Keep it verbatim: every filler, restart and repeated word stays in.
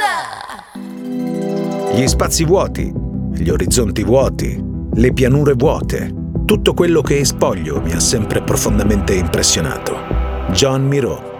Gli spazi vuoti, gli orizzonti vuoti, le pianure vuote, tutto quello che è spoglio mi ha sempre profondamente impressionato. John Miró.